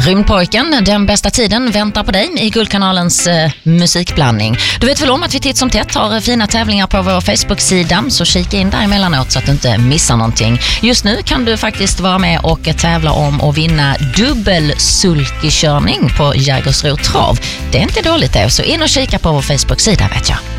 Rymdpojken, den bästa tiden väntar på dig i Guldkanalens musikblandning. Du vet väl om att vi titt som tätt har fina tävlingar på vår Facebook-sida, så kika in där emellanåt så att du inte missar någonting. Just nu kan du faktiskt vara med och tävla om att vinna dubbelsulkekörning på Jägersro trav. Det är inte dåligt det, så in och kika på vår Facebook-sida vet jag.